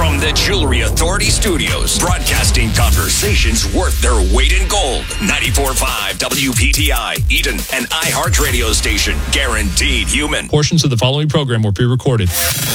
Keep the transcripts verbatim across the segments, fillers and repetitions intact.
From the Jewelry Authority Studios, broadcasting conversations worth their weight in gold. ninety-four point five W P T I, Eden, an iHeart radio station. Guaranteed human. Portions of the following program were pre-recorded.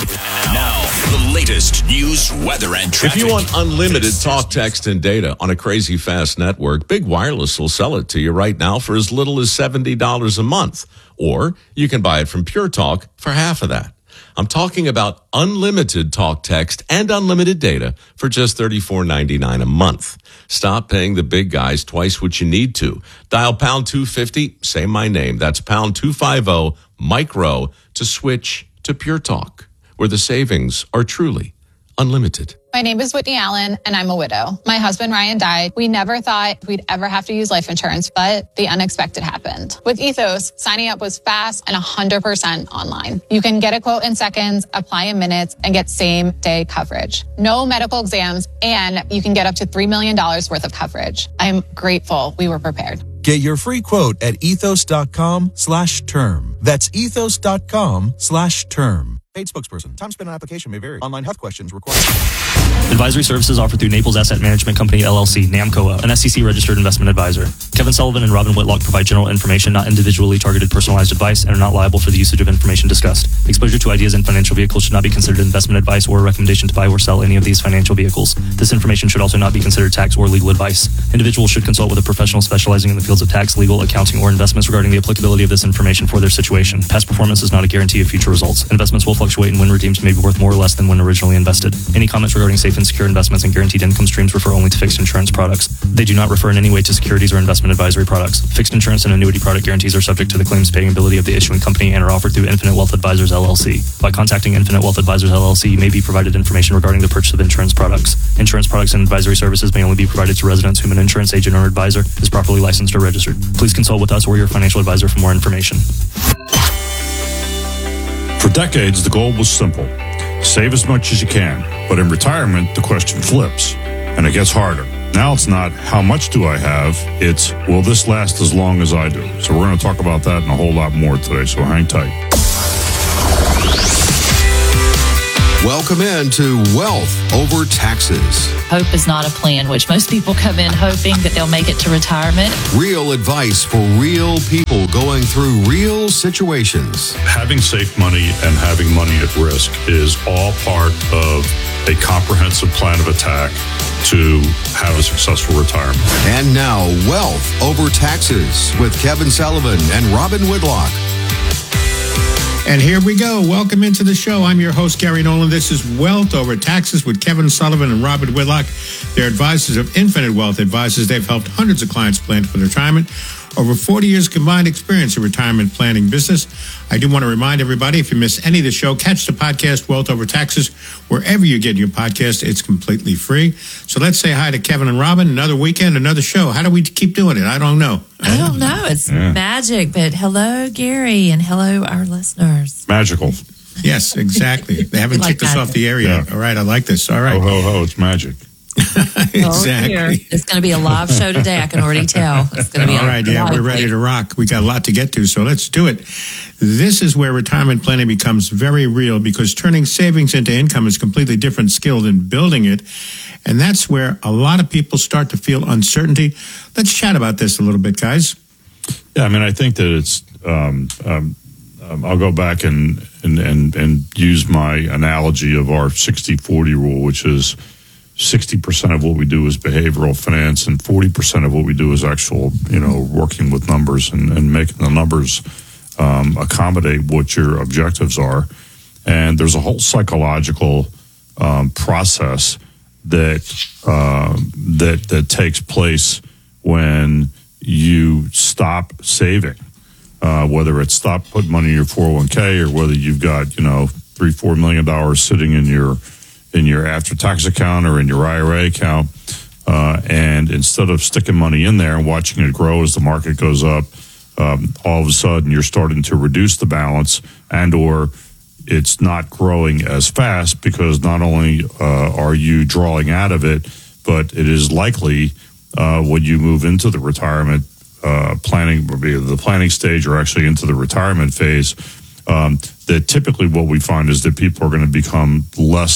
Now, the latest news, weather, and traffic. If you want unlimited talk, text, and data on a crazy fast network, Big Wireless will sell it to you right now for as little as seventy dollars a month. Or you can buy it from Pure Talk for half of that. I'm talking about unlimited talk, text, and unlimited data for just thirty-four ninety-nine a month. Stop paying the big guys twice what you need to. Dial pound two fifty, say my name. That's pound two fifty, micro, to switch to Pure Talk, where the savings are truly unlimited. My name is Whitney Allen, and I'm a widow. My husband, Ryan, died. We never thought we'd ever have to use life insurance, but the unexpected happened. With Ethos, signing up was fast and one hundred percent online. You can get a quote in seconds, apply in minutes, and get same-day coverage. No medical exams, and you can get up to three million dollars worth of coverage. I'm grateful we were prepared. Get your free quote at ethos.com slash term. That's ethos.com slash term. Paid spokesperson. Time spent on application may vary. Online health questions required. Advisory services offered through Naples Asset Management Company, L L C, NAMCOA, an S E C-registered investment advisor. Kevin Sullivan and Robin Whitlock provide general information, not individually targeted personalized advice, and are not liable for the usage of information discussed. Exposure to ideas and financial vehicles should not be considered investment advice or a recommendation to buy or sell any of these financial vehicles. This information should also not be considered tax or legal advice. Individuals should consult with a professional specializing in the fields of tax, legal, accounting, or investments regarding the applicability of this information for their situation. Past performance is not a guarantee of future results. Investments will fluctuate, and when redeemed may be worth more or less than when originally invested. Any comments regarding safe and secure investments and guaranteed income streams refer only to fixed insurance products. They do not refer in any way to securities or investment advisory products. Fixed insurance and annuity product guarantees are subject to the claims paying ability of the issuing company and are offered through Infinite Wealth Advisors, L L C. By contacting Infinite Wealth Advisors, L L C, you may be provided information regarding the purchase of insurance products. Insurance products and advisory services may only be provided to residents whom an insurance agent or advisor is properly licensed or registered. Please consult with us or your financial advisor for more information. For decades, the goal was simple. Save as much as you can. But in retirement, the question flips, and it gets harder. Now it's not, how much do I have? It's, will this last as long as I do? So we're going to talk about that and a whole lot more today, so hang tight. Welcome in to Wealth Over Taxes. Hope is not a plan, which most people come in hoping that they'll make it to retirement. Real advice for real people going through real situations. Having safe money and having money at risk is all part of a comprehensive plan of attack to have a successful retirement. And now, Wealth Over Taxes with Kevin Sullivan and Robin Whitlock. And here we go. Welcome into the show. I'm your host, Gary Nolan. This is Wealth Over Taxes with Kevin Sullivan and Robert Whitlock. They're advisors of Infinite Wealth Advisors. They've helped hundreds of clients plan for retirement. Over forty years combined experience in retirement planning business. I do want to remind everybody, if you miss any of the show, catch the podcast Wealth Over Taxes wherever you get your podcast. It's completely free. So let's say hi to Kevin and Robin. Another weekend, another show. How do we keep doing it? I don't know. I don't know. It's yeah. magic. But hello, Gary, and hello, our listeners. Magical. Yes, exactly. They haven't like kicked us magic. off the air yet. Yeah. All right, I like this. All right. Ho, ho, ho, it's magic. Exactly. Oh, it's going to be a live show today. I can already tell. It's going to be all right. Yeah, we're ready to rock. We got a lot to get to, so let's do it. This is where retirement planning becomes very real, because turning savings into income is a completely different skill than building it, and that's where a lot of people start to feel uncertainty. Let's chat about this a little bit, guys. Yeah, I mean, I think that it's. Um, um, um, I'll go back and and and and use my analogy of our sixty forty rule, which is sixty percent of what we do is behavioral finance and forty percent of what we do is actual, you know, working with numbers and, and making the numbers um, accommodate what your objectives are. And there's a whole psychological um, process that uh, that that takes place when you stop saving, uh, whether it's stop putting money in your four oh one k or whether you've got, you know, three, four million dollars sitting in your in your after-tax account or in your I R A account, uh, and instead of sticking money in there and watching it grow as the market goes up, um, all of a sudden you're starting to reduce the balance, and or it's not growing as fast because not only uh, are you drawing out of it, but it is likely uh, when you move into the retirement uh, planning, the planning stage, or actually into the retirement phase, um, that typically what we find is that people are going to become less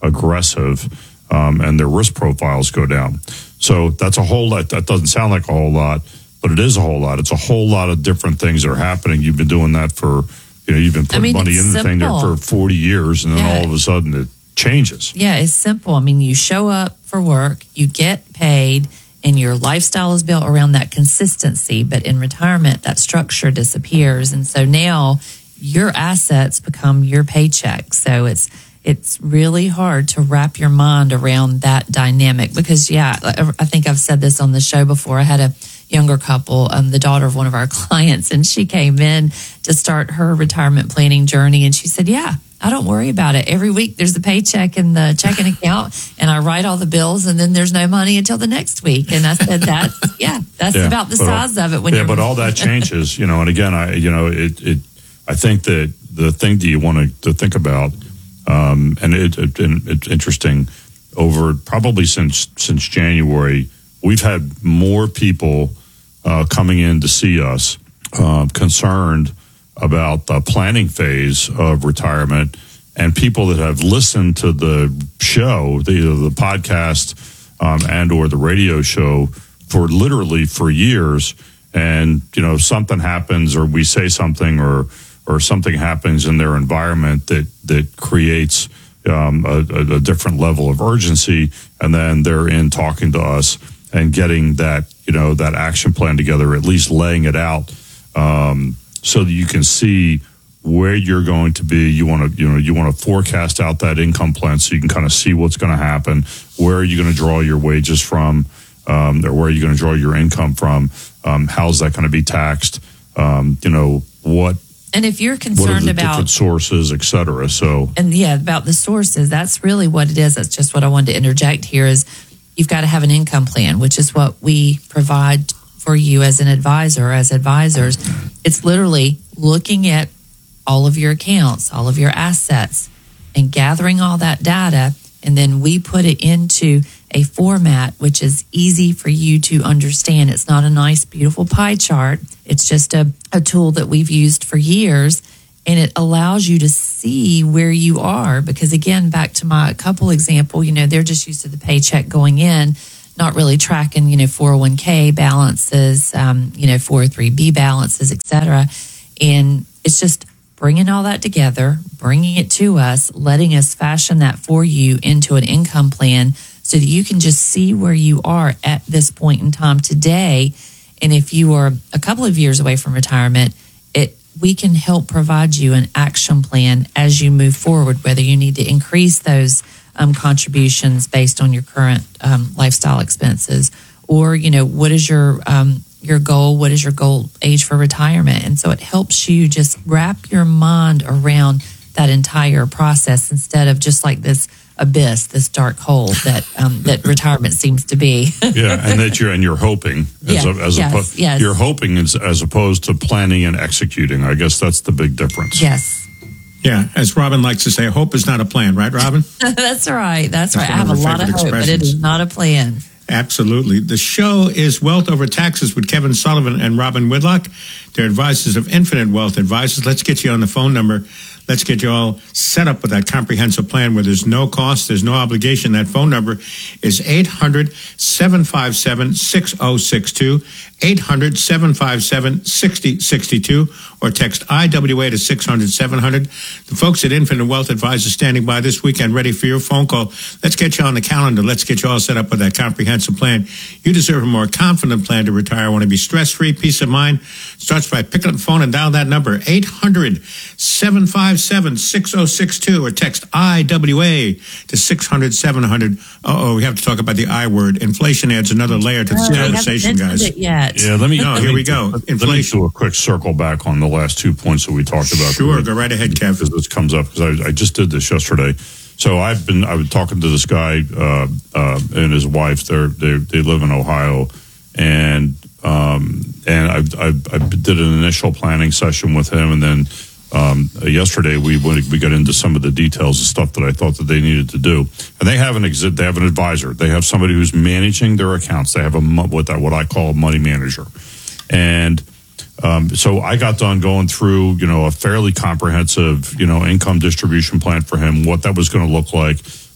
aggressive, um, and their risk profiles go down. So that's a whole lot. That doesn't sound like a whole lot, but it is a whole lot. It's a whole lot of different things that are happening. You've been doing that for, you know, you've been putting I mean, money in the thing there for forty years, and then yeah. all of a sudden it changes. Yeah, it's simple. I mean, you show up for work, you get paid, and your lifestyle is built around that consistency. But in retirement, that structure disappears. And so now your assets become your paycheck. So it's it's really hard to wrap your mind around that dynamic because, yeah, I think I've said this on the show before. I had a younger couple, um, the daughter of one of our clients, and she came in to start her retirement planning journey. And she said, yeah, I don't worry about it. Every week there's a paycheck in the checking account and I write all the bills and then there's no money until the next week. And I said, that's, yeah, that's yeah, about the size all, of it. When yeah, you're but all that changes, you know, and again, I, you know, it, it, I think that the thing that you want to, to think about, um, and it, it, it's interesting over probably since, since January, we've had more people uh, coming in to see us, uh, concerned about the planning phase of retirement, and people that have listened to the show, the the podcast um, and or the radio show for literally for years, and you know something happens or we say something or or something happens in their environment that that creates um, a, a different level of urgency, and then they're in talking to us and getting that you know that action plan together, at least laying it out. Um, so that you can see where you're going to be. You want to, you know, you want to forecast out that income plan so you can kind of see what's going to happen. Where are you going to draw your wages from? Um, or where are you going to draw your income from? Um, how's that going to be taxed? Um, you know, what? And if you're concerned what are the about different sources, et cetera. So, and yeah, about the sources, that's really what it is. That's just what I wanted to interject here is you've got to have an income plan, which is what we provide for you as an advisor, as advisors. It's literally looking at all of your accounts, all of your assets, and gathering all that data. And then we put it into a format which is easy for you to understand. It's not a nice, beautiful pie chart. It's just a, a tool that we've used for years. And it allows you to see where you are. Because again, back to my couple example, you know, they're just used to the paycheck going in, not really tracking, you know, four oh one k balances, um, you know, four oh three b balances, et cetera. And it's just bringing all that together, bringing it to us, letting us fashion that for you into an income plan so that you can just see where you are at this point in time today. And if you are a couple of years away from retirement, it we can help provide you an action plan as you move forward, whether you need to increase those Um, contributions based on your current um, lifestyle expenses, or you know what is your um, your goal? What is your goal age for retirement? And so it helps you just wrap your mind around that entire process instead of just like this abyss, this dark hole that um, that retirement seems to be. Yeah, and that you're and you're hoping as yeah, a, as yes, opposed yes. you're hoping as, as opposed to planning and executing. I guess that's the big difference. Yes. Yeah, as Robin likes to say, hope is not a plan, right, Robin? That's right. That's, That's right. I have a lot of hope, but it is not a plan. Absolutely. The show is Wealth Over Taxes with Kevin Sullivan and Robin Whitlock. They're advisors of Infinite Wealth Advisors. Let's get you on the phone number. Let's get you all set up with that comprehensive plan where there's no cost, there's no obligation. That phone number is eight hundred, seven five seven, six oh six two, eight hundred, seven five seven, six oh six two, or text I W A to six hundred, seven hundred. The folks at Infinite Wealth Advisors standing by this weekend ready for your phone call. Let's get you on the calendar. Let's get you all set up with that comprehensive plan. You deserve a more confident plan to retire. Want to be stress-free, peace of mind? Starts by picking up the phone and dial that number, eight hundred, seven five seven, six oh six two, or text I W A to six hundred, seven hundred. Uh-oh, we have to talk about the I word. Inflation adds another layer to this oh, conversation, guys. It yet. Yeah, let me. No, let here me, we go. Let, Inflation. Let me do a quick circle back on the last two points that we talked about. Sure, go right ahead, Kev. Because this comes up because I, I just did this yesterday. So I've been I was talking to this guy uh, uh, and his wife. They're, they they live in Ohio, and um, and I, I I did an initial planning session with him, and then um, yesterday we went, we got into some of the details and stuff that I thought that they needed to do. And they have an exit. They have an advisor. They have somebody who's managing their accounts. They have a what that what I call a money manager, and. Um, so I got done going through, you know, a fairly comprehensive, you know, income distribution plan for him, what that was going to look like,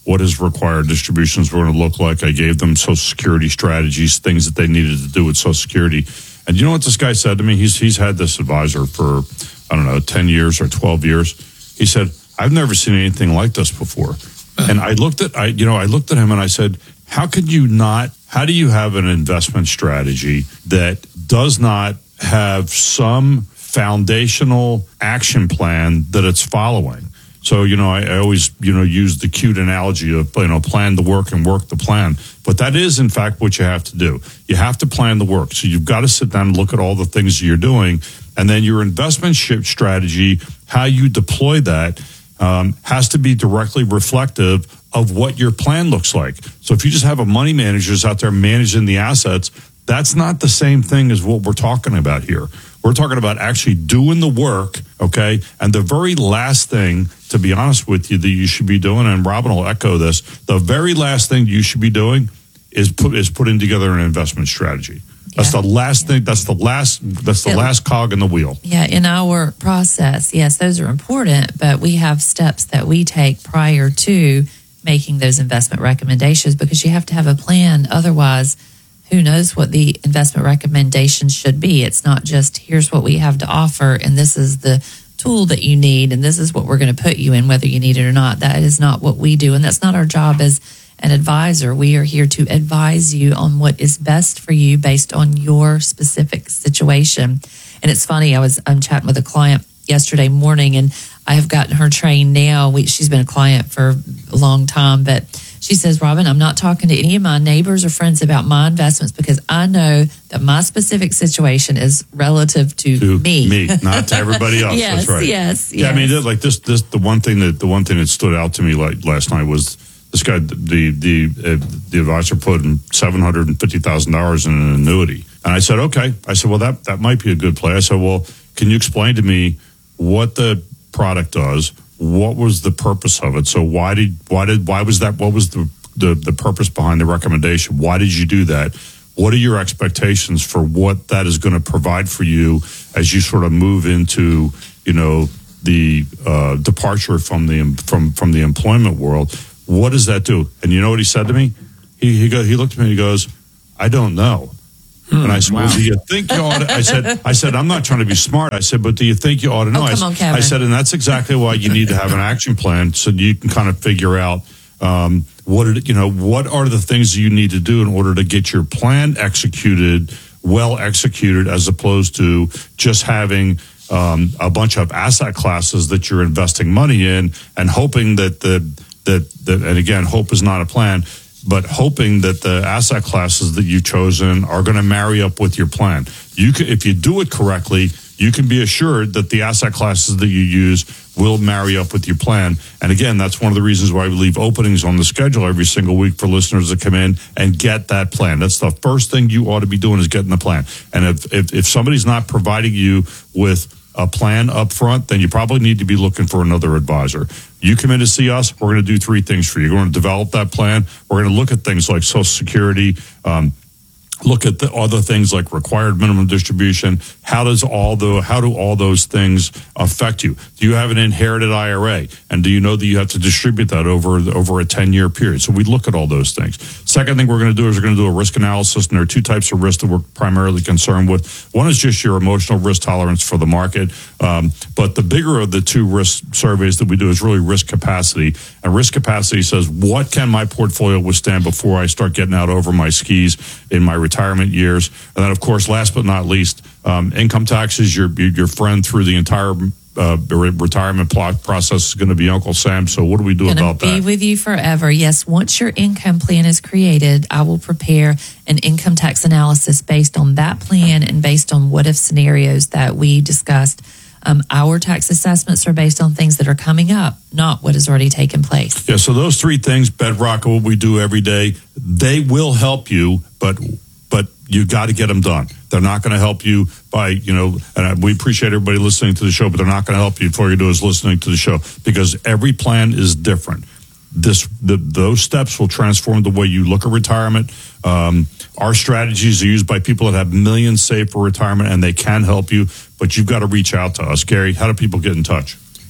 what his required distributions were going to look like. I gave them Social Security strategies, things that they needed to do with Social Security. And you know what this guy said to me? He's he's had this advisor for, I don't know, ten years or twelve years. He said, I've never seen anything like this before. And I looked at, I you know, I looked at him and I said, how could you not, how do you have an investment strategy that does not have some foundational action plan that it's following? So, you know, I, I always, you know, use the cute analogy of, you know, plan the work and work the plan. But that is, in fact, what you have to do. You have to plan the work. So you've got to sit down and look at all the things you're doing. And then your investment strategy, how you deploy that, um, has to be directly reflective of what your plan looks like. So if you just have a money managers out there managing the assets, that's not the same thing as what we're talking about here. We're talking about actually doing the work, okay? And the very last thing, to be honest with you, that you should be doing, and Robin will echo this, the very last thing you should be doing is put is putting together an investment strategy. That's yeah. the last yeah. thing. That's the last. That's the it, last cog in the wheel. Yeah, in our process, yes, those are important, but we have steps that we take prior to making those investment recommendations because you have to have a plan. Otherwise, who knows what the investment recommendations should be? It's not just here's what we have to offer, and this is the tool that you need, and this is what we're going to put you in, whether you need it or not. That is not what we do, and that's not our job as an advisor. We are here to advise you on what is best for you based on your specific situation. And it's funny, I was I'm chatting with a client yesterday morning, and I have gotten her trained now. We, she's been a client for a long time, but she says, Robin, I'm not talking to any of my neighbors or friends about my investments because I know that my specific situation is relative to, to me. Me, not to everybody else. yes, That's right. Yes, yeah, yes. I mean, like this, this, the one thing that the one thing that stood out to me like last night was this guy, the the uh, the advisor put in seven hundred and fifty thousand dollars in an annuity, and I said, okay. I said, well, that that might be a good play. I said, well, can you explain to me what the product does? What was the purpose of it? So why did why did why was that? What was the the, the purpose behind the recommendation? Why did you do that? What are your expectations for what that is going to provide for you as you sort of move into, you know, the uh, departure from the from from the employment world? What does that do? And you know what he said to me? He he go, he looked at me and he goes, I don't know. Hmm, and I said, wow. Well, do you think you ought to? I said, I said, I'm not trying to be smart. I said, but do you think you ought to know? Oh, come I, on, Kevin. I said, and that's exactly why you need to have an action plan so you can kind of figure out um, what it, you know, what are the things you need to do in order to get your plan executed, well executed, as opposed to just having um, a bunch of asset classes that you're investing money in and hoping that the that that and again, hope is not a plan. But hoping that the asset classes that you've chosen are going to marry up with your plan. You can, if you do it correctly, you can be assured that the asset classes that you use will marry up with your plan. And again, that's one of the reasons why we leave openings on the schedule every single week for listeners to come in and get that plan. That's the first thing you ought to be doing is getting the plan. And if if, if somebody's not providing you with a plan up front, then you probably need to be looking for another advisor. You come in to see us, we're going to do three things for you. We're going to develop that plan. We're going to look at things like Social Security, um, look at the other things like required minimum distribution. How does all the how do all those things affect you? Do you have an inherited I R A, and do you know that you have to distribute that over over a ten-year period? So we look at all those things. Second thing we're going to do is we're going to do a risk analysis, and there are two types of risk that we're primarily concerned with. One is just your emotional risk tolerance for the market, um, but the bigger of the two risk surveys that we do is really risk capacity. And risk capacity says, what can my portfolio withstand before I start getting out over my skis in my retirement years? And then, of course, last but not least, um, income taxes. Your your friend through the entire uh, retirement plot process is going to be Uncle Sam. So what do we do Gonna about that? Be with you forever. Yes. Once your income plan is created, I will prepare an income tax analysis based on that plan and based on what if scenarios that we discussed. Um, our tax assessments are based on things that are coming up, not what has already taken place. Yeah, so those three things, bedrock of what we do every day, they will help you, but but you got to get them done. They're not going to help you by, you know, and we appreciate everybody listening to the show, but they're not going to help you if all you do is listening to the show, because every plan is different. This the, those steps will transform the way you look at retirement. Um, our strategies are used by people that have millions saved for retirement, and they can help you, but you've got to reach out to us. Gary, how do people get in touch?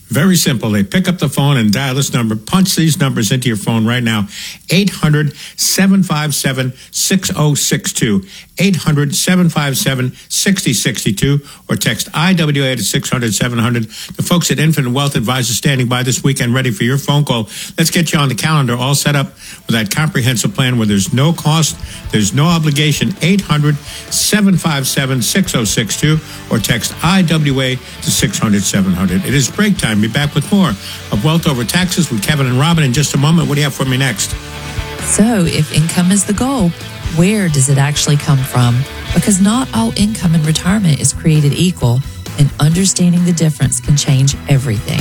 Very simple. They pick up the phone and dial this number. Punch these numbers into your phone right now. eight hundred, seven five seven, six oh six two. eight hundred, seven five seven, six oh six two. Or text I W A to six hundred, seven hundred. The folks at Infinite Wealth Advisors standing by this weekend ready for your phone call. Let's get you on the calendar all set up with that comprehensive plan where there's no cost, there's no obligation. eight hundred, seven five seven, six oh six two. Or text I W A to six hundred, seven hundred. It is break time. Be back with more of Wealth Over Taxes with Kevin and Robin in just a moment. What do you have for me next? So, if income is the goal, where does it actually come from? Because not all income in retirement is created equal, and understanding the difference can change everything.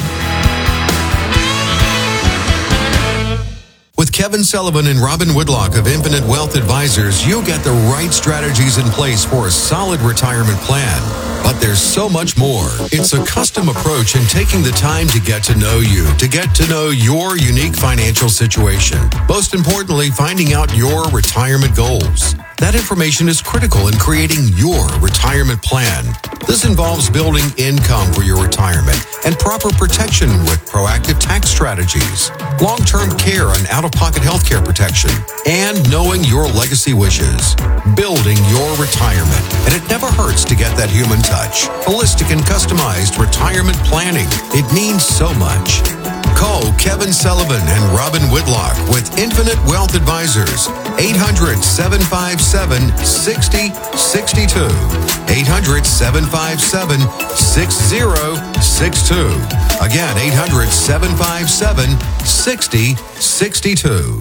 With Kevin Sullivan and Robin Woodlock of Infinite Wealth Advisors, you'll get the right strategies in place for a solid retirement plan. But there's so much more. It's a custom approach in taking the time to get to know you, to get to know your unique financial situation. Most importantly, finding out your retirement goals. That information is critical in creating your retirement plan. This involves building income for your retirement and proper protection with proactive tax strategies, long-term care and out-of-pocket health care protection, and knowing your legacy wishes. Building your retirement. And it never hurts to get that human touch. Holistic and customized retirement planning. It means so much. Call Kevin Sullivan and Robin Whitlock with Infinite Wealth Advisors. eight hundred, seven five seven, six oh six two. eight hundred, seven five seven, six oh six two. Again, eight hundred, seven five seven, six oh six two.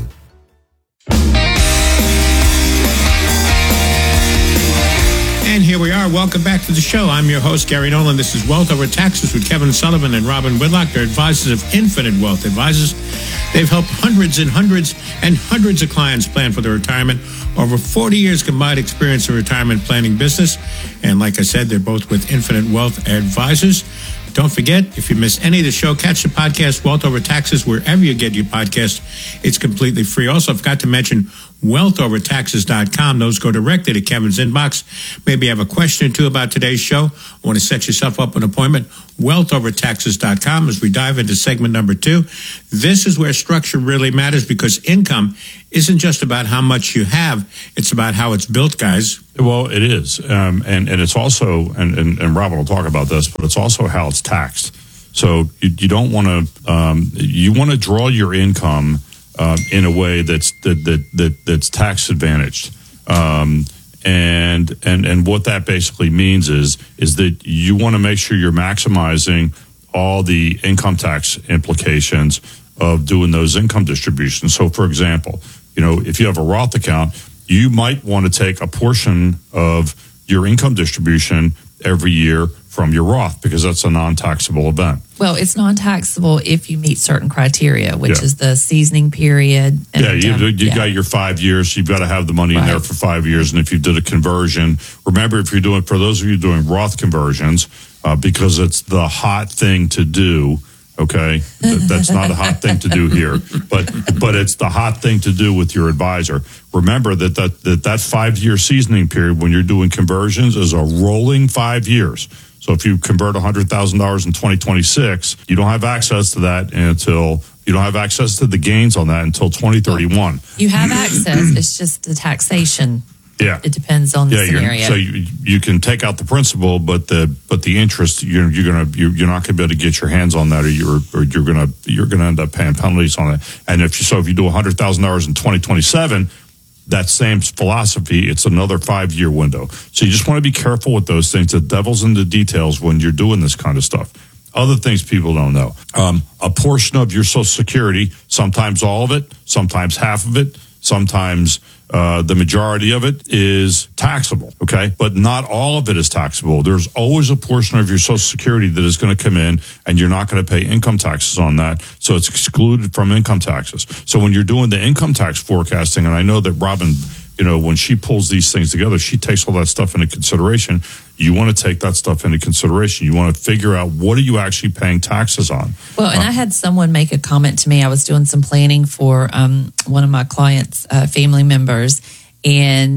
And here we are. Welcome back to the show. I'm your host, Gary Nolan. This is Wealth Over Taxes with Kevin Sullivan and Robin Whitlock. They're advisors of Infinite Wealth Advisors. They've helped hundreds and hundreds and hundreds of clients plan for their retirement. Over forty years combined experience in retirement planning business. And like I said, they're both with Infinite Wealth Advisors. Don't forget, if you miss any of the show, catch the podcast, Wealth Over Taxes, wherever you get your podcast. It's completely free. Also, I forgot to mention wealth over taxes dot com. Those go directly to Kevin's inbox. Maybe you have a question or two about today's show. I want to set yourself up an appointment. wealth over taxes dot com as we dive into segment number two. This is where structure really matters because income isn't just about how much you have. It's about how it's built, guys. Well, it is. Um, and, and it's also, and, and, and Robin will talk about this, but it's also how it's taxed. So you, you don't want to, um, you want to draw your income um, in a way that's, that, that, that, that's tax advantaged. Um, and, and, and what that basically means is, is that you want to make sure you're maximizing all the income tax implications of doing those income distributions. So for example, you know, if you have a Roth account, you might want to take a portion of your income distribution every year from your Roth because that's a non-taxable event. Well, it's non-taxable if you meet certain criteria, which Yeah. is the seasoning period. And, yeah, you, um, you yeah. got your five years. You've got to have the money in Right. there for five years. And if you did a conversion, remember, if you're doing, for those of you doing Roth conversions, uh, because it's the hot thing to do. Okay, that, that's not a hot thing to do here, but but it's the hot thing to do with your advisor. Remember that that that, that five year seasoning period when you're doing conversions is a rolling five years. So if you convert one hundred thousand dollars in twenty twenty-six, you don't have access to that until you don't have access to the gains on that until twenty thirty-one. You have access. It's just the taxation. Yeah, it depends on the yeah, scenario. You're, so you you can take out the principal, but the but the interest you're you're gonna you're, you're not gonna be able to get your hands on that, or you're or you're gonna you're gonna end up paying penalties on it. And if you, so, if you do a hundred thousand dollars in twenty twenty-seven, that same philosophy, it's another five year window. So you just want to be careful with those things. The devil's in the details when you're doing this kind of stuff. Other things people don't know: um, a portion of your Social Security, sometimes all of it, sometimes half of it, sometimes. Uh, the majority of it is taxable, okay? But not all of it is taxable. There's always a portion of your Social Security that is going to come in, and you're not going to pay income taxes on that, so it's excluded from income taxes. So when you're doing the income tax forecasting, and I know that Robin, you know, when she pulls these things together, she takes all that stuff into consideration. You want to take that stuff into consideration. You want to figure out what are you actually paying taxes on. Well, and uh, I had someone make a comment to me. I was doing some planning for um, one of my clients' uh, family members, and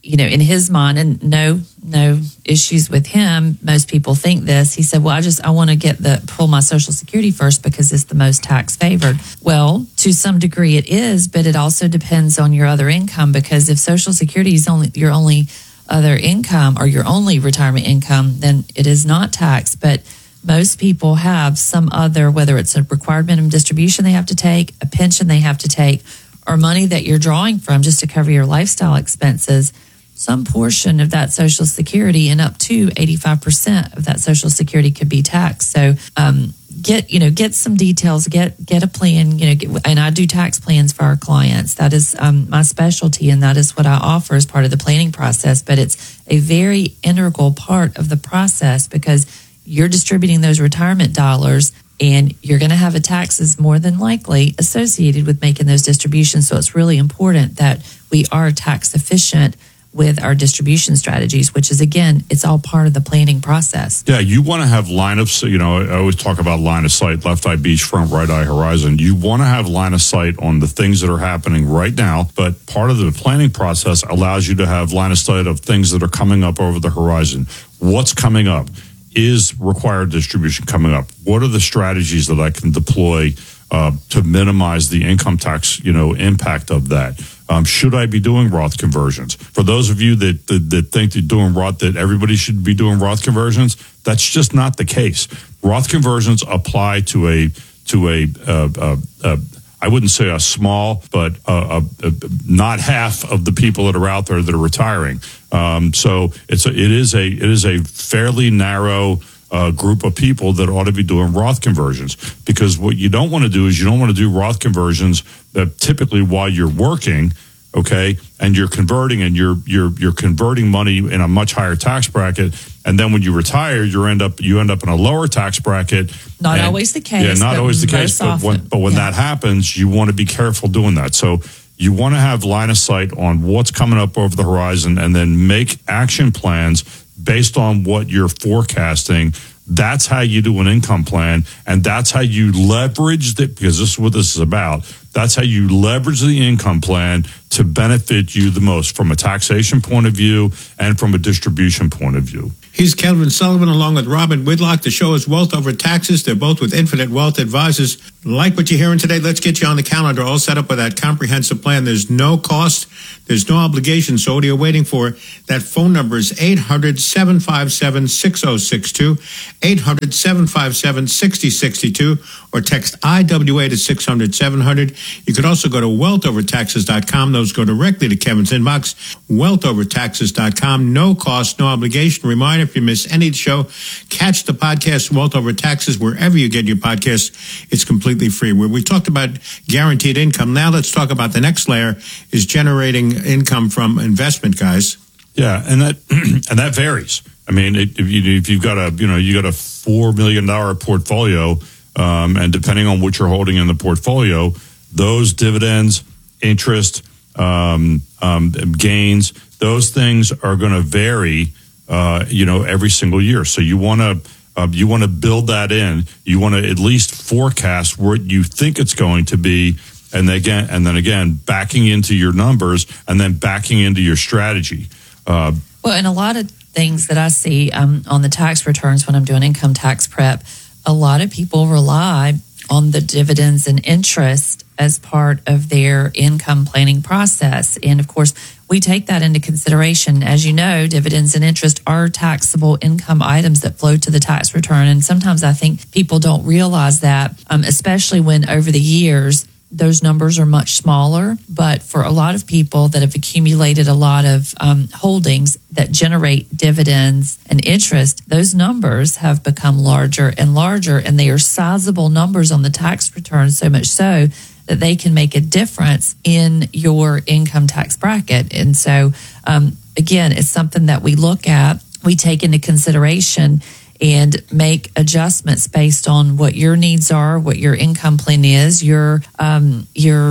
you know, in his mind, and no, no issues with him. Most people think this. He said, well, I just, I want to get the, pull my Social Security first because it's the most tax favored. Well, to some degree it is, but it also depends on your other income, because if Social Security is only your only other income or your only retirement income, then it is not taxed. But most people have some other, whether it's a required minimum distribution they have to take, a pension they have to take, or money that you're drawing from just to cover your lifestyle expenses. Some portion of that Social Security and up to eighty-five percent of that Social Security could be taxed. So um, get, you know, get some details, get get a plan, you know, get, and I do tax plans for our clients. That is um, my specialty, and that is what I offer as part of the planning process. But it's a very integral part of the process, because you're distributing those retirement dollars, and you're going to have a taxes more than likely associated with making those distributions. So it's really important that we are tax efficient with our distribution strategies, which is, again, it's all part of the planning process. Yeah, you want to have line of, you know, I always talk about line of sight, left eye beach, front right eye horizon. You want to have line of sight on the things that are happening right now, but part of the planning process allows you to have line of sight of things that are coming up over the horizon. What's coming up? Is required distribution coming up? What are the strategies that I can deploy uh, to minimize the income tax, you know, impact of that? Um, should I be doing Roth conversions? For those of you that, that that think that doing Roth, that everybody should be doing Roth conversions, that's just not the case. Roth conversions apply to a to a uh, uh, uh, I wouldn't say a small, but uh, uh, not half of the people that are out there that are retiring. Um, so it's a, it is a it is a fairly narrow uh, group of people that ought to be doing Roth conversions, because what you don't want to do is you don't want to do Roth conversions that typically while you're working, okay, and you're converting and you're you're you're converting money in a much higher tax bracket, and then when you retire, you end up you end up in a lower tax bracket. Not and, always the case. Yeah, not always the case. But when, but when yeah. that happens, you want to be careful doing that. So you want to have line of sight on what's coming up over the horizon, and then make action plans based on what you're forecasting. That's how you do an income plan, and that's how you leverage it, because this is what this is about. That's how you leverage the income plan to benefit you the most from a taxation point of view and from a distribution point of view. He's Kevin Sullivan along with Robin Whitlock. The show is Wealth Over Taxes. They're both with Infinite Wealth Advisors. Like what you're hearing today, let's get you on the calendar, all set up with that comprehensive plan. There's no cost. There's no obligation. So what are you waiting for? That phone number is eight hundred, seven five seven, six oh six two, eight hundred, seven five seven, six oh six two, or text I W A to six hundred, seven hundred. You could also go to wealth over taxes dot com. Those go directly to Kevin's inbox, wealth over taxes dot com. No cost, no obligation. Reminder, if you miss any of the show, catch the podcast, Wealth Over Taxes, wherever you get your podcasts. It's completely free. Where we talked about guaranteed income. Now let's talk about the next layer, is generating income from investment, guys. Yeah, and that and that varies. I mean, if, you, if you've got a you know you got a four million dollar portfolio, um, and depending on what you're holding in the portfolio, those dividends, interest, um, um, gains, those things are going to vary. Uh, you know, every single year. So you want to uh, you want to build that in. You want to at least forecast what you think it's going to be, and then again, and then again, backing into your numbers, and then backing into your strategy. Uh, well, and a lot of things that I see um, on the tax returns when I'm doing income tax prep, a lot of people rely on the dividends and interest as part of their income planning process. And of course, we take that into consideration. As you know, dividends and interest are taxable income items that flow to the tax return. And sometimes I think people don't realize that, um, especially when over the years, those numbers are much smaller. But for a lot of people that have accumulated a lot of um, holdings that generate dividends and interest, those numbers have become larger and larger, and they are sizable numbers on the tax return, so much so that they can make a difference in your income tax bracket. And so, um, again, it's something that we look at, we take into consideration, and make adjustments based on what your needs are, what your income plan is, your um, your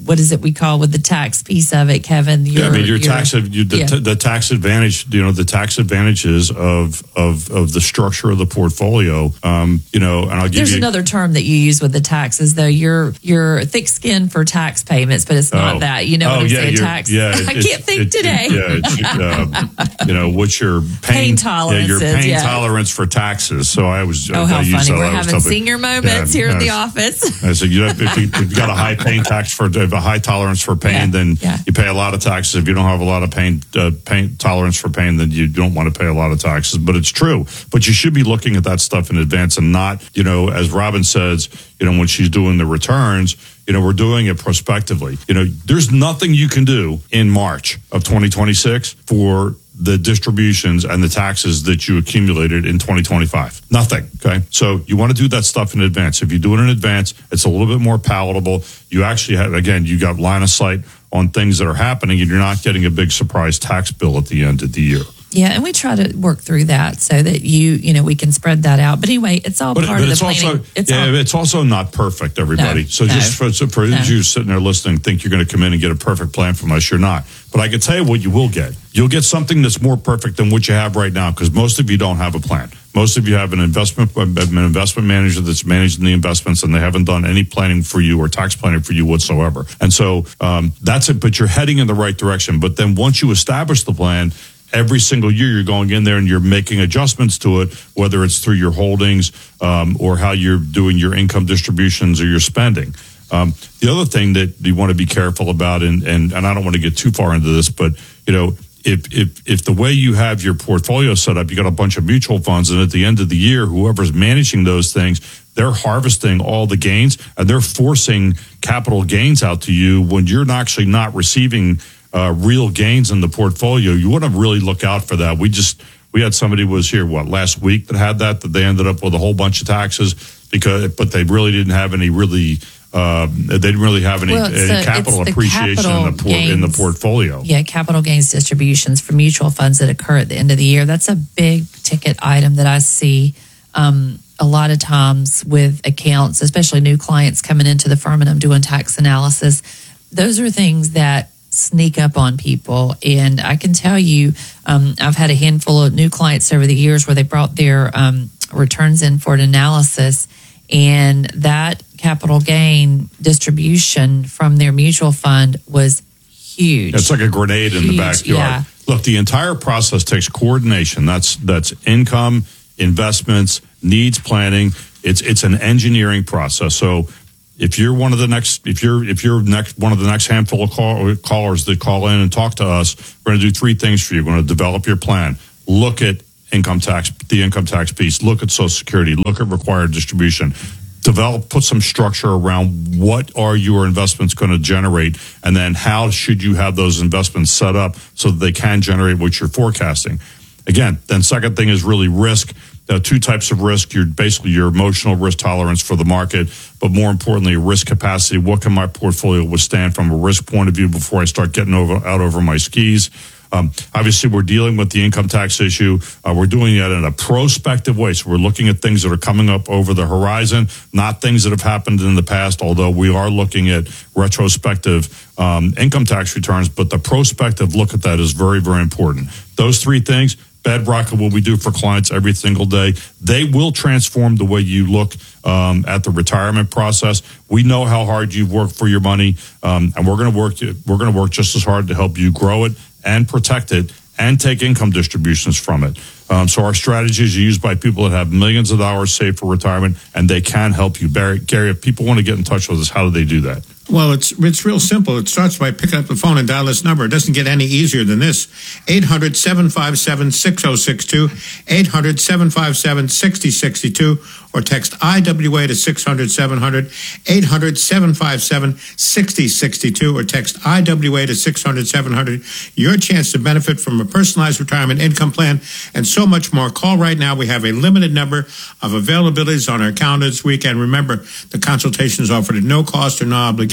what is it we call with the tax piece of it, Kevin? Your, yeah, I mean, your, your tax, you, the, yeah. t- the tax advantage, you know, the tax advantages of of of the structure of the portfolio, um, you know, and I'll give There's you another term that you use with the taxes, though. You're you're thick skinned for tax payments, but it's not oh. that. You know oh, what I'm yeah, saying? you're- Tax. Yeah, I it's- can't think it- today. It, yeah, it's, um, you know, what's your Pain pain, tolerance Yeah, your is, pain yeah. tolerance for taxes. So I was. Oh, I how use funny. that. We're I was having telling- senior moments yeah, here in the yes. office. I said, you know, if you- if you've got a high pain tax for a high tolerance for pain, Yeah, then yeah. you pay a lot of taxes. If you don't have a lot of pain, uh, pain tolerance for pain, then you don't want to pay a lot of taxes. But it's true. But you should be looking at that stuff in advance and not, you know, as Robin says, you know, when she's doing the returns, you know, we're doing it prospectively. You know, there's nothing you can do in March of twenty twenty-six for the distributions and the taxes that you accumulated in twenty twenty-five. Nothing. Okay. So you want to do that stuff in advance. If you do it in advance, it's a little bit more palatable. You actually have, again, you got line of sight on things that are happening and you're not getting a big surprise tax bill at the end of the year. Yeah, and we try to work through that so that you, you know, we can spread that out. But anyway, it's all But, part but of the it's planning. also, it's yeah, all, it's also not perfect, everybody. No, so no, just for, so for no. you sitting there listening, think you're going to come in and get a perfect plan from us. You're not. But I can tell you what you will get. You'll get something that's more perfect than what you have right now because most of you don't have a plan. Most of you have an investment an investment manager that's managing the investments and they haven't done any planning for you or tax planning for you whatsoever. And so um, that's it. But you're heading in the right direction. But then once you establish the plan, every single year you're going in there and you're making adjustments to it, whether it's through your holdings um, or how you're doing your income distributions or your spending. Um, the other thing that you want to be careful about, and, and, and I don't want to get too far into this, but, you know, if, if, if the way you have your portfolio set up, you got a bunch of mutual funds, and at the end of the year, whoever's managing those things, they're harvesting all the gains and they're forcing capital gains out to you when you're not actually not receiving uh, real gains in the portfolio. You want to really look out for that. We just, we had somebody was here, what, last week that had that, that they ended up with a whole bunch of taxes because, but they really didn't have any really, uh, they didn't really have any, Well, it's any the- capital it's the appreciation capital in the por- in the gains. portfolio. Yeah, capital gains distributions for mutual funds that occur at the end of the year. That's a big ticket item that I see um, a lot of times with accounts, especially new clients coming into the firm and I'm doing tax analysis. Those are things that sneak up on people. And I can tell you, um, I've had a handful of new clients over the years where they brought their um, returns in for an analysis, and that capital gain distribution from their mutual fund was huge. It's like a grenade in the Huge, backyard. yeah. Look, the entire process takes coordination. That's that's income, investments, needs planning. It's it's an engineering process. So if you're one of the next, if you're if you're next one of the next handful of call, callers that call in and talk to us, we're going to do three things for you. We're going to develop your plan. Look at income tax, the income tax piece. Look at Social Security. Look at required distribution. Develop, put some structure around what are your investments going to generate, and then how should you have those investments set up so that they can generate what you're forecasting. Again, then second thing is really risk. There are two types of risk. You're basically your emotional risk tolerance for the market, but more importantly, risk capacity. What can my portfolio withstand from a risk point of view before I start getting over, out over my skis? Um, obviously, we're dealing with the income tax issue. Uh, we're doing it in a prospective way. So we're looking at things that are coming up over the horizon, not things that have happened in the past, although we are looking at retrospective um, income tax returns. But the prospective look at that is very, very important. Those three things, bedrock of what we do for clients every single day, they will transform the way you look um, at the retirement process. We know how hard you've worked for your money, um, and we're going to work. We're going to work just as hard to help you grow it and protect it and take income distributions from it. Um, so our strategies are used by people that have millions of dollars saved for retirement, and they can help you. Barry, Gary, if people want to get in touch with us, how do they do that? Well, it's it's real simple. It starts by picking up the phone and dial this number. It doesn't get any easier than this. eight hundred, seven five seven, six oh six two, eight hundred, seven five seven, six oh six two, or text I W A to six hundred, seven hundred, eight hundred, seven five seven, six oh six two, or text I W A to six hundred, seven hundred. Your chance to benefit from a personalized retirement income plan and so much more. Call right now. We have a limited number of availabilities on our calendar this week. And remember, the consultation is offered at no cost or no obligation.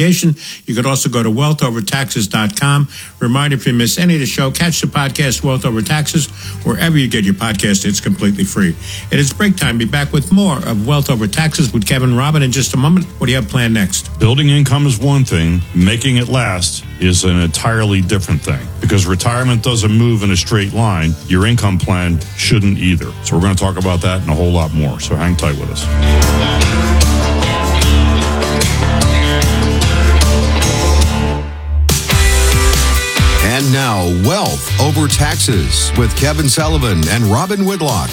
application. You could also go to wealth over taxes dot com. Reminder, if you miss any of the show, catch the podcast Wealth Over Taxes wherever you get your podcast. It's completely free. It is break time. Be back with more of Wealth Over Taxes with Kevin Robin in just a moment. What do you have planned next? Building income is one thing. Making it last is an entirely different thing, because retirement doesn't move in a straight line. Your income plan shouldn't either. So we're going to talk about that and a whole lot more. So hang tight with us. And now, Wealth Over Taxes with Kevin Sullivan and Robin Whitlock.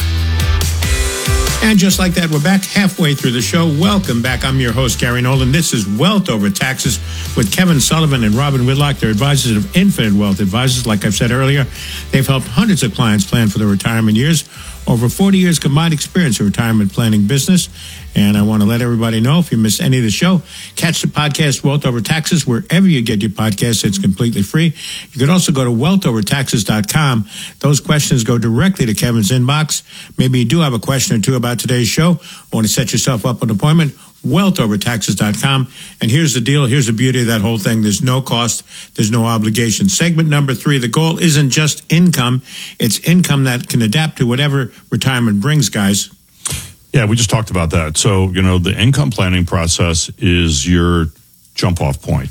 And just like that, we're back halfway through the show. Welcome back. I'm your host, Gary Nolan. This is Wealth Over Taxes with Kevin Sullivan and Robin Whitlock. They're advisors of Infinite Wealth Advisors. Like I've said earlier, they've helped hundreds of clients plan for their retirement years. Over forty years combined experience in retirement planning business. And I want to let everybody know, if you miss any of the show, catch the podcast Wealth Over Taxes wherever you get your podcasts. It's completely free. You can also go to wealth over taxes dot com. Those questions go directly to Kevin's inbox. Maybe you do have a question or two about today's show. Want to set yourself up an appointment? wealth over taxes dot com. And here's the deal. Here's the beauty of that whole thing. There's no cost. There's no obligation. Segment number three, the goal isn't just income. It's income that can adapt to whatever retirement brings, guys. Yeah, we just talked about that. So, you know, the income planning process is your jump off point.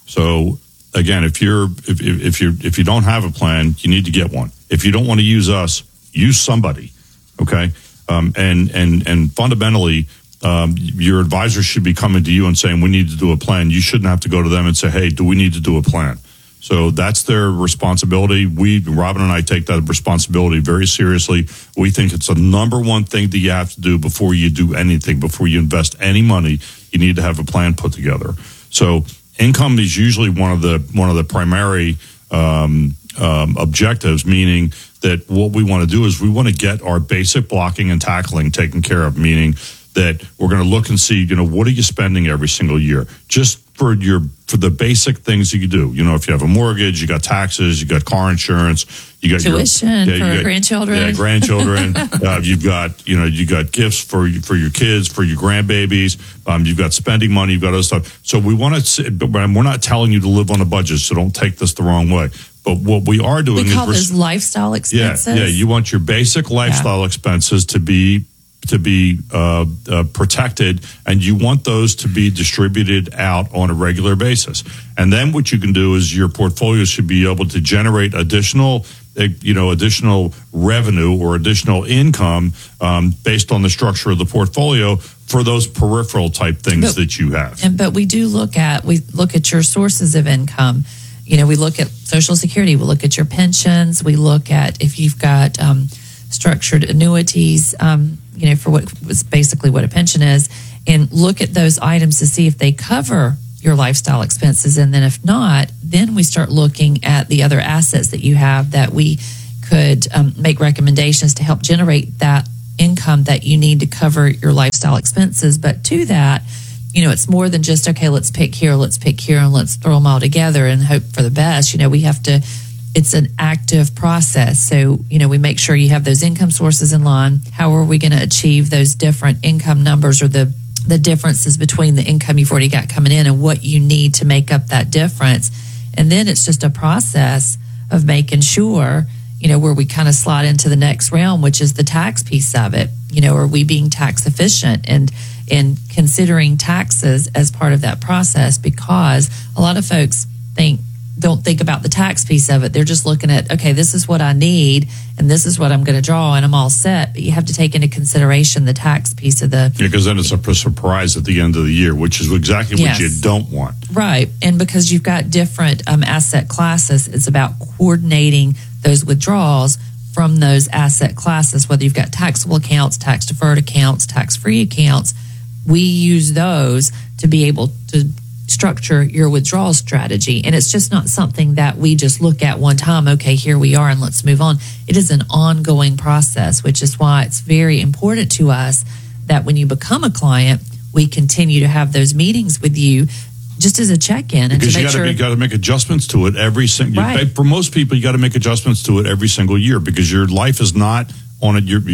So again, if you're, if, if you if you don't have a plan, you need to get one. If you don't want to use us, use somebody. Okay. Um, and, and, and fundamentally, Um, your advisor should be coming to you and saying, we need to do a plan. You shouldn't have to go to them and say, hey, do we need to do a plan? So that's their responsibility. We, Robin and I, take that responsibility very seriously. We think it's the number one thing that you have to do before you do anything, before you invest any money. You need to have a plan put together. So income is usually one of the one of the primary um, um, objectives, meaning that what we want to do is we want to get our basic blocking and tackling taken care of, meaning that we're going to look and see, you know, what are you spending every single year just for your for the basic things that you do. You know, if you have a mortgage, you got taxes, you got car insurance, you got tuition your, yeah, for you got, grandchildren. Yeah, grandchildren. uh, you've got, you know, you got gifts for for your kids, for your grandbabies. Um, you've got spending money. You've got other stuff. So we want to, but we're not telling you to live on a budget. So don't take this the wrong way. But what we are doing we call is those lifestyle expenses. Yeah, yeah. You want your basic lifestyle yeah. expenses to be. to be uh, uh, protected, and you want those to be distributed out on a regular basis. And then what you can do is your portfolio should be able to generate additional, uh, you know, additional revenue or additional income um, based on the structure of the portfolio for those peripheral type things but, that you have. And but we do look at we look at your sources of income. You know, we look at Social Security, we look at your pensions, we look at if you've got um, structured annuities. Um, you know, for what was basically what a pension is, and look at those items to see if they cover your lifestyle expenses. And then if not, then we start looking at the other assets that you have that we could um, make recommendations to help generate that income that you need to cover your lifestyle expenses. But to that, you know, it's more than just, okay, let's pick here, let's pick here, and let's throw them all together and hope for the best. You know, we have to, it's an active process. So, you know, we make sure you have those income sources in line. How are we going to achieve those different income numbers or the, the differences between the income you've already got coming in and what you need to make up that difference? And then it's just a process of making sure, you know, where we kind of slide into the next realm, which is the tax piece of it. You know, are we being tax efficient and, and considering taxes as part of that process? Because a lot of folks think, don't think about the tax piece of it. They're just looking at, okay, this is what I need and this is what I'm going to draw and I'm all set. But you have to take into consideration the tax piece of the... Yeah, because then it's a surprise at the end of the year, which is exactly yes. what you don't want. Right. And because you've got different um, asset classes, it's about coordinating those withdrawals from those asset classes, whether you've got taxable accounts, tax deferred accounts, tax-free accounts. We use those to be able to structure your withdrawal strategy. And it's just not something that we just look at one time, okay, here we are and let's move on. It is an ongoing process, which is why it's very important to us that when you become a client, we continue to have those meetings with you just as a check-in. And because to you make got to sure- got to make adjustments to it every single. Right. For most people, you got to make adjustments to it every single year because your life is not on it. You're,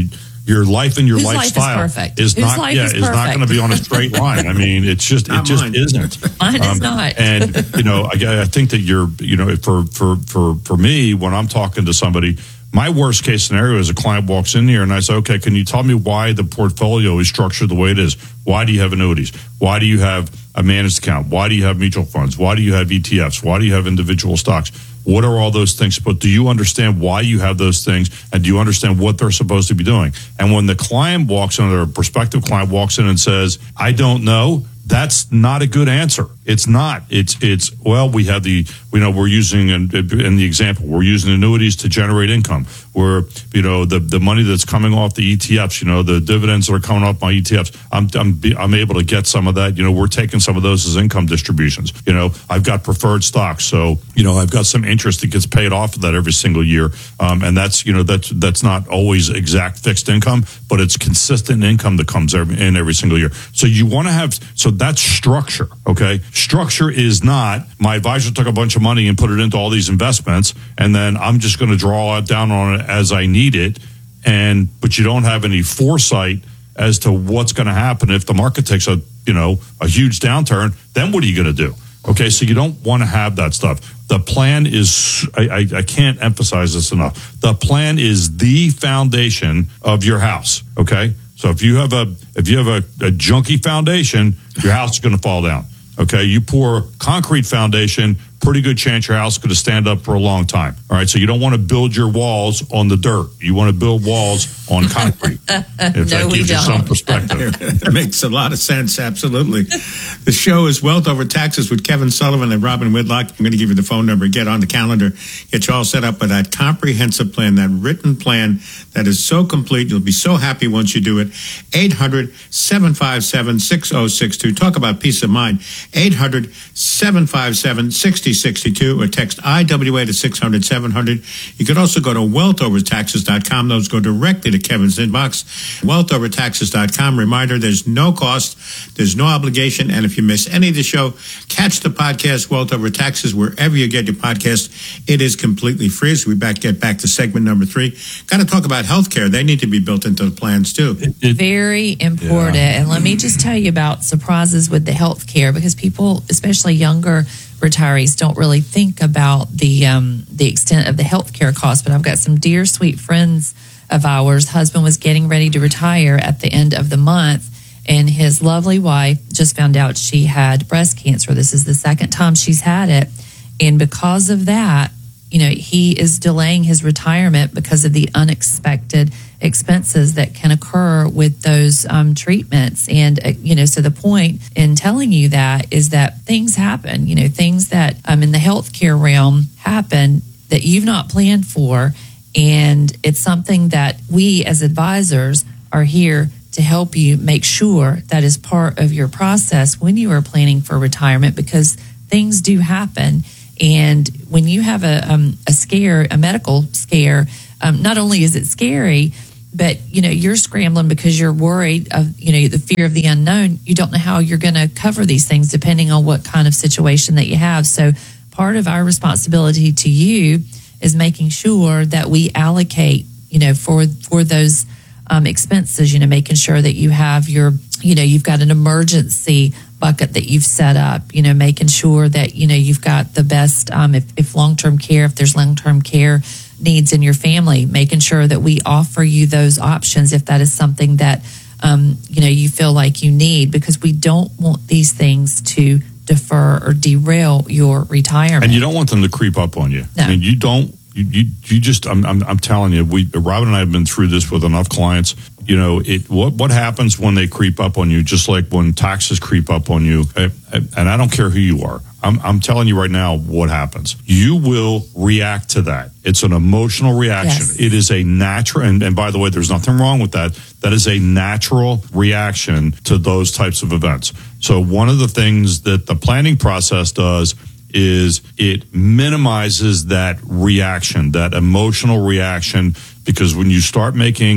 your life and your Whose life is lifestyle perfect? is Whose not life yeah is is not perfect? going to be on a straight line. I mean, it's just it Not just mine. isn't. Mine is not. And you know, I, I think that you're you know for for for for me when I'm talking to somebody. My worst case scenario is a client walks in here and I say, okay, can you tell me why the portfolio is structured the way it is? Why do you have annuities? Why do you have a managed account? Why do you have mutual funds? Why do you have E T Fs? Why do you have individual stocks? What are all those things? But do you understand why you have those things? And do you understand what they're supposed to be doing? And when the client walks in, or a prospective client walks in and says, I don't know, that's not a good answer. It's not. It's, it's, well, we have the, you know, we're using, in, in the example, we're using annuities to generate income. We're, you know, the, the money that's coming off the E T Fs, you know, the dividends that are coming off my E T Fs, I'm, I'm, I'm able to get some of that. You know, we're taking some of those as income distributions. You know, I've got preferred stocks. So, you know, I've got some interest that gets paid off of that every single year. Um, and that's, you know, that's, that's not always exact fixed income, but it's consistent income that comes every, in every single year. So you want to have, so that's structure. Okay. Structure is not my advisor took a bunch of money and put it into all these investments, and then I'm just going to draw it down on it as I need it. And but you don't have any foresight as to what's going to happen if the market takes a you know a huge downturn. Then what are you going to do? Okay, so you don't want to have that stuff. The plan is I, I, I can't emphasize this enough. The plan is the foundation of your house. Okay, so if you have a if you have a, a junky foundation, your house is going to fall down. Okay, you pour concrete foundation, pretty good chance your house is going to stand up for a long time. All right, so you don't want to build your walls on the dirt. You want to build walls on concrete. If No, that we gives you don't. some perspective. That makes a lot of sense. Absolutely. The show is Wealth Over Taxes with Kevin Sullivan and Robin Whitlock. I'm going to give you the phone number. Get on the calendar. Get you all set up with that comprehensive plan, that written plan that is so complete. You'll be so happy once you do it. eight hundred, seven five seven, six oh six two. Talk about peace of mind. eight hundred, seven five seven, six oh six two or text I W A to six hundred, seven hundred. You could also go to wealth over taxes dot com. Those go directly to Kevin's inbox. wealth over taxes dot com. Reminder, there's no cost, there's no obligation, and if you miss any of the show, catch the podcast, Wealth Over Taxes, wherever you get your podcast. It is completely free. So we back get back to segment number three. Got to talk about healthcare. They need to be built into the plans, too. Very important. Yeah. And let me just tell you about surprises with the health care, because people, especially younger retirees, don't really think about the um, the extent of the health care cost. But I've got some dear, sweet friends of ours. Husband was getting ready to retire at the end of the month, and his lovely wife just found out she had breast cancer. This is the second time she's had it. And because of that, you know, he is delaying his retirement because of the unexpected expenses that can occur with those um, treatments. And, uh, you know, so the point in telling you that is that things happen, you know, things that um, in the healthcare realm happen that you've not planned for. And it's something that we as advisors are here to help you make sure that is part of your process when you are planning for retirement, because things do happen. And when you have a um, a scare, a medical scare, um, not only is it scary, but you know you're scrambling because you're worried of you know the fear of the unknown. You don't know how you're going to cover these things depending on what kind of situation that you have. So part of our responsibility to you is making sure that we allocate, you know, for for those um, expenses. You know, making sure that you have your, you know, you've got an emergency bucket that you've set up, you know, making sure that, you know, you've got the best, um, if, if long-term care, if there's long-term care needs in your family, making sure that we offer you those options if that is something that, um, you know, you feel like you need, because we don't want these things to defer or derail your retirement. And you don't want them to creep up on you. No. I mean, you don't, you, you, you just, I'm, I'm, I'm telling you, we, Robin and I have been through this with enough clients. You know, it, what, what happens when they creep up on you, just like when taxes creep up on you, and I don't care who you are. I'm, I'm telling you right now what happens. You will react to that. It's an emotional reaction. Yes. It is a natural, and, and by the way, there's nothing wrong with that. That is a natural reaction to those types of events. So one of the things that the planning process does is it minimizes that reaction, that emotional reaction, because when you start making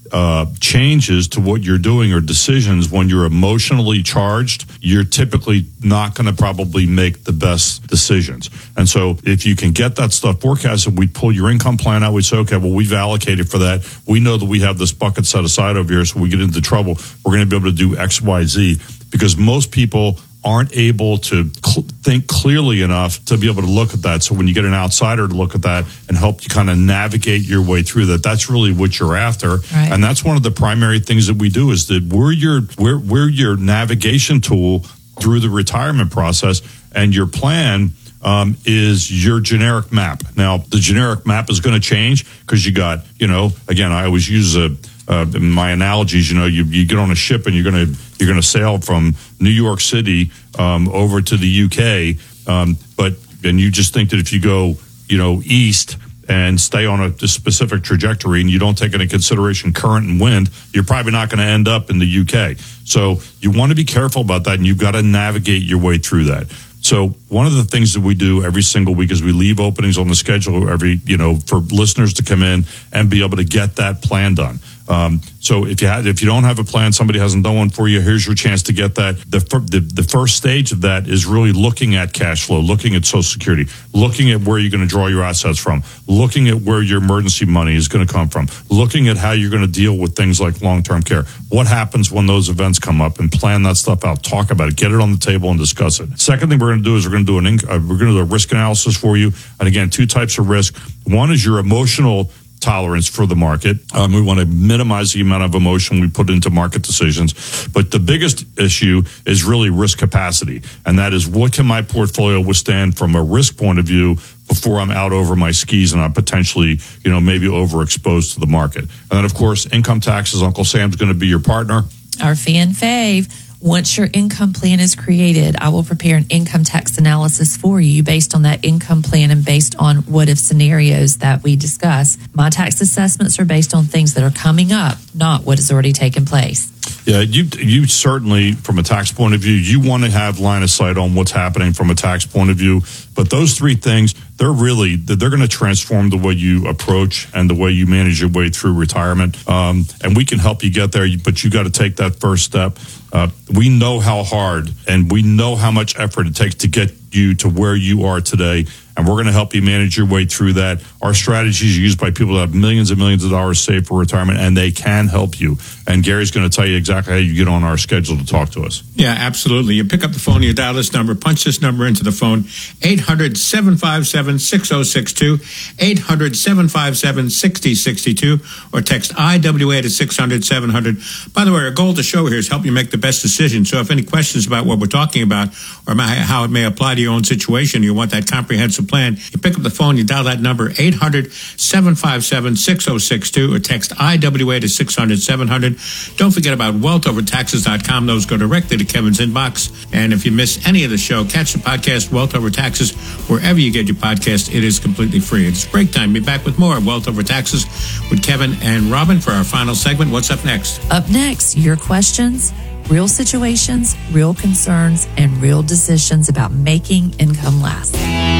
uh, changes to what you're doing or decisions when you're emotionally charged, you're typically not going to probably make the best decisions. And so if you can get that stuff forecasted, we pull your income plan out. We say, okay, well, we've allocated for that. We know that we have this bucket set aside over here. So we get into trouble, we're going to be able to do X, Y, Z, because most people aren't able to cl- think clearly enough to be able to look at that. So when you get an outsider to look at that and help you kind of navigate your way through that, that's really what you're after. Right. And that's one of the primary things that we do is that we're your, we're, we're your navigation tool through the retirement process, and your plan um, is your generic map. Now, the generic map is going to change because you got, you know, again, I always use a, Uh, my analogies, you know, you, you get on a ship and you're going to you're going to sail from New York City um, over to the U K, um, but and you just think that if you go, you know, east and stay on a, a specific trajectory and you don't take into consideration current and wind, you're probably not going to end up in the U K. So you want to be careful about that, and you've got to navigate your way through that. So one of the things that we do every single week is we leave openings on the schedule every, you know, for listeners to come in and be able to get that plan done. Um, so if you had, if you don't have a plan, somebody hasn't done one for you, here's your chance to get that. The, the the first stage of that is really looking at cash flow, looking at Social Security, looking at where you're going to draw your assets from, looking at where your emergency money is going to come from, looking at how you're going to deal with things like long-term care. What happens when those events come up, and plan that stuff out. Talk about it, get it on the table, and discuss it. Second thing we're going to do is we're going to do an inc- uh, we're going to do a risk analysis for you. And again, two types of risk. One is your emotional tolerance for the market. Um, we want to minimize the amount of emotion we put into market decisions. But the biggest issue is really risk capacity. And that is, what can my portfolio withstand from a risk point of view before I'm out over my skis and I'm potentially, you know, maybe overexposed to the market. And then, of course, income taxes. Uncle Sam's going to be your partner. Our fan fave. Once your income plan is created, I will prepare an income tax analysis for you based on that income plan and based on what if scenarios that we discuss. My tax assessments are based on things that are coming up, not what has already taken place. Yeah, you you certainly, from a tax point of view, you want to have line of sight on what's happening from a tax point of view. But those three things, they're really, they're going to transform the way you approach and the way you manage your way through retirement. Um, and we can help you get there, but you got to take that first step. Uh, we know how hard and we know how much effort it takes to get you to where you are today. And we're going to help you manage your way through that. Our strategies are used by people that have millions and millions of dollars saved for retirement, and they can help you. And Gary's going to tell you exactly how you get on our schedule to talk to us. Yeah, absolutely. You pick up the phone, you dial this number, punch this number into the phone, eight hundred, seven five seven, six oh six two, eight hundred, seven five seven, six oh six two, or text I W A to six hundred, seven hundred. By the way, our goal of the show here is help you make the best decision. So if any questions about what we're talking about or how it may apply to your own situation, you want that comprehensive plan, you pick up the phone, you dial that number, eight hundred, seven five seven, six oh six two, or text I W A to six hundred, seven hundred. Don't forget about wealth over taxes dot com. Those go directly to Kevin's inbox. And if you miss any of the show, catch the podcast Wealth Over Taxes wherever you get your podcast. It is completely free. It's break time. Be back with more Wealth Over Taxes with Kevin and Robin for our final segment. What's up next? Up next, your questions, real situations, real concerns, and real decisions about making income last.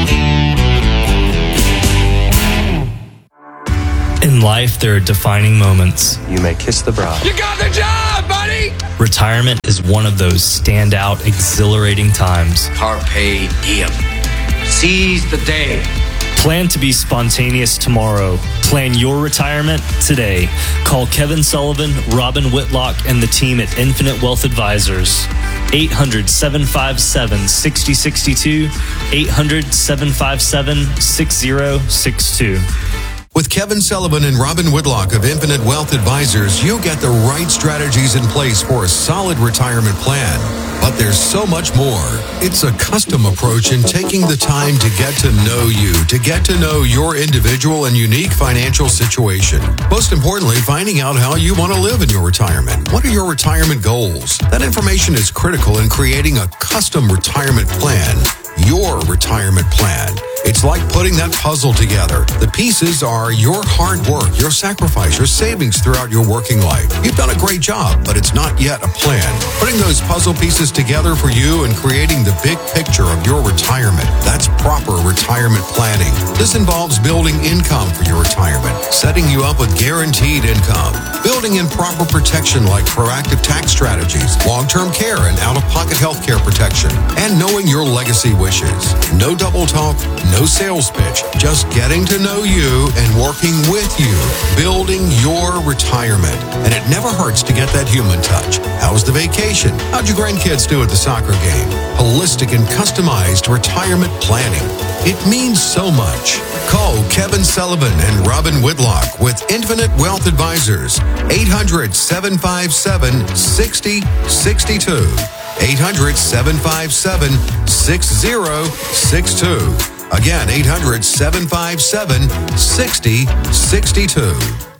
In life, there are defining moments. You may kiss the bride. You got the job, buddy! Retirement is one of those standout, exhilarating times. Carpe diem. Seize the day. Plan to be spontaneous tomorrow. Plan your retirement today. Call Kevin Sullivan, Robin Whitlock, and the team at Infinite Wealth Advisors. eight hundred, seven five seven, six oh six two, eight hundred, seven five seven, six oh six two. With Kevin Sullivan and Robin Whitlock of Infinite Wealth Advisors, you'll get the right strategies in place for a solid retirement plan. But there's so much more. It's a custom approach in taking the time to get to know you, to get to know your individual and unique financial situation. Most importantly, finding out how you want to live in your retirement. What are your retirement goals? That information is critical in creating a custom retirement plan. Your retirement plan. It's like putting that puzzle together. The pieces are your hard work, your sacrifice, your savings throughout your working life. You've done a great job, but it's not yet a plan. Putting those puzzle pieces together for you and creating the big picture of your retirement. That's proper retirement planning. This involves building income for your retirement, setting you up with guaranteed income, building in proper protection like proactive tax strategies, long-term care and out-of-pocket health care protection, and knowing your legacy wishes. No double talk, no sales pitch, just getting to know you and working with you, building your retirement. And it never hurts to get that human touch. How's the vacation? How'd your grandkids do at the soccer game? Holistic and customized retirement planning. It means so much. Call Kevin Sullivan and Robin Whitlock with Infinite Wealth Advisors. eight hundred, seven five seven, six zero six two. eight hundred, seven five seven, six zero six two. Again, eight hundred, seven five seven, six zero six two.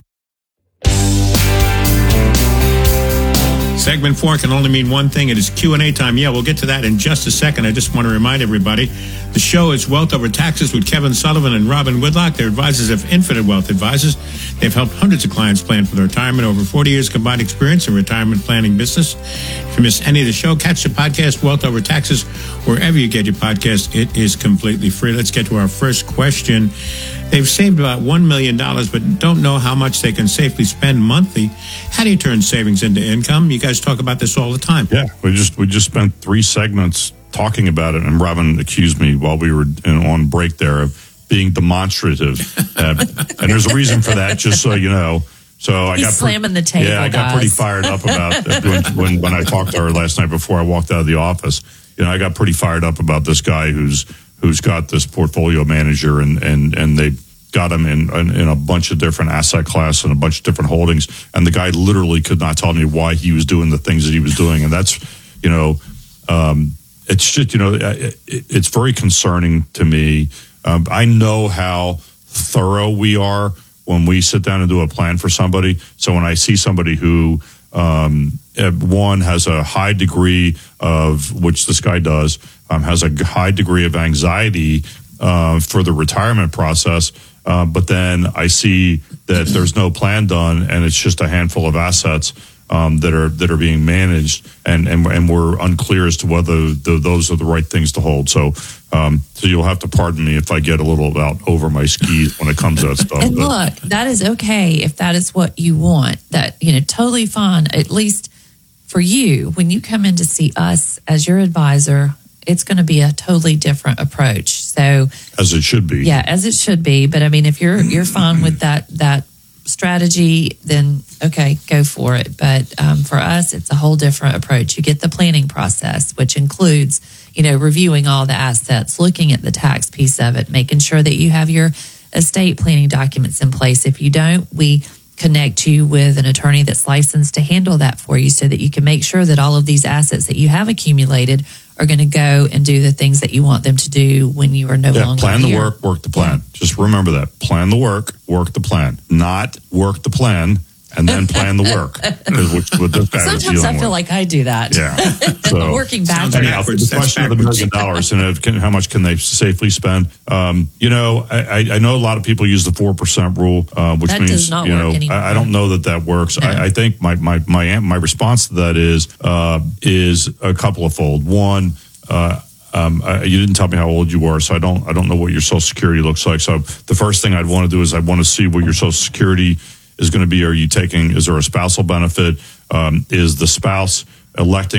Segment four can only mean one thing. It is Q and A time. Yeah, we'll get to that in just a second. I just want to remind everybody, the show is Wealth Over Taxes with Kevin Sullivan and Robin Whitlock. They're advisors of Infinite Wealth Advisors. They've helped hundreds of clients plan for their retirement. Over forty years combined experience in retirement planning business. If you miss any of the show, catch the podcast, Wealth Over Taxes, wherever you get your podcast. It is completely free. Let's get to our first question. They've saved about one million dollars, but don't know how much they can safely spend monthly. How do you turn savings into income? You guys talk about this all the time. Yeah, we just we just spent three segments talking about it, and Robin accused me while we were in, on break there of being demonstrative. uh, and there's a reason for that, just so you know. So I He's got slamming the table. Yeah, I got guys. pretty fired up about it when, when when I talked to her last night before I walked out of the office. You know, I got pretty fired up about this guy who's who's got this portfolio manager, and and and they got him in, in in a bunch of different asset class and a bunch of different holdings, and the guy literally could not tell me why he was doing the things that he was doing, and that's, you know, um, it's just, you know, it, it's very concerning to me. Um, I know how thorough we are when we sit down and do a plan for somebody. So when I see somebody who, um, one, has a high degree of, which this guy does, um, has a high degree of anxiety uh, for the retirement process, uh, but then I see that there's no plan done and it's just a handful of assets um, that are that are being managed, and, and, and we're unclear as to whether the, those are the right things to hold. So um, so you'll have to pardon me if I get a little out over my skis when it comes to that stuff. And but, look, that is okay if that is what you want. That, you know, totally fine. At least for you, when you come in to see us as your advisor, it's going to be a totally different approach. So as it should be. Yeah, as it should be. But I mean, if you're you're fine with that that strategy, then okay, go for it. But um, for us, it's a whole different approach. You get the planning process, which includes, you know, reviewing all the assets, looking at the tax piece of it, making sure that you have your estate planning documents in place. If you don't, we connect you with an attorney that's licensed to handle that for you so that you can make sure that all of these assets that you have accumulated are going to go and do the things that you want them to do when you are no yeah, longer plan here. the work, work the plan. Just remember that. Plan the work, work the plan. Not work the plan and then plan the work. Which, what this guy was Sometimes I dealing feel with. like I do that. Yeah. So, Working backwards. anyhow, for the question of the million dollars and it can, how much can they safely spend? Um, you know, I, I know a lot of people use the four percent rule, uh, which That means, does not you work know, anymore. I, I don't know that that works. No. I, I think my, my, my, my response to that is, uh, is a couple of fold. One, uh, Um, I, you didn't tell me how old you are, so I don't. I don't know what your Social Security looks like. So the first thing I'd want to do is I want to see what your Social Security is going to be. Are you taking? Is there a spousal benefit? Um, is the spouse electing